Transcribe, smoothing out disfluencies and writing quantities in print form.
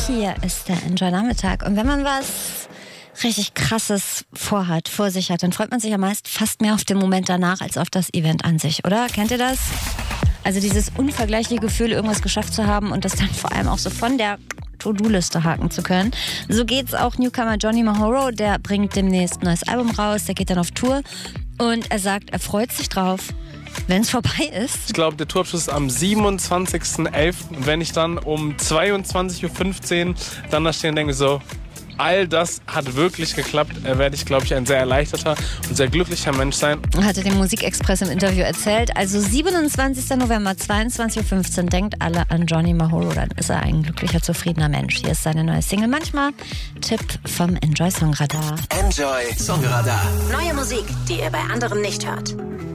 Hier ist der Enjoy-Nachmittag. Und wenn man was richtig Krasses vor sich hat, dann freut man sich ja meist fast mehr auf den Moment danach als auf das Event an sich, oder? Kennt ihr das? Also dieses unvergleichliche Gefühl, irgendwas geschafft zu haben und das dann vor allem auch so von der To-Do-Liste haken zu können. So geht's auch Newcomer Johnny Mahoro, der bringt demnächst ein neues Album raus, der geht dann auf Tour und er sagt, er freut sich drauf, wenn es vorbei ist. Ich glaube, der Tourabschluss ist am 27.11. Und wenn ich dann um 22.15 Uhr dann da stehe und denke so, all das hat wirklich geklappt, werde ich, glaube ich, ein sehr erleichterter und sehr glücklicher Mensch sein. Hatte dem Musikexpress im Interview erzählt. Also 27. November, 22.15 Uhr, denkt alle an Johnny Mahoro, dann ist er ein glücklicher, zufriedener Mensch. Hier ist seine neue Single. Manchmal Tipp vom Enjoy Songradar. Enjoy Songradar. Neue Musik, die ihr bei anderen nicht hört.